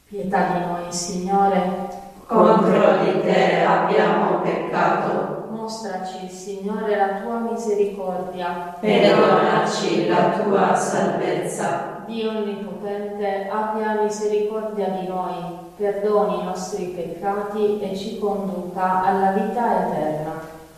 Pietà di noi, Signore. Contro di te abbiamo peccato. Mostraci, Signore, la tua misericordia e donaci la tua salvezza. Dio Onnipotente, abbia misericordia di noi, perdoni i nostri peccati e ci conduca alla vita eterna.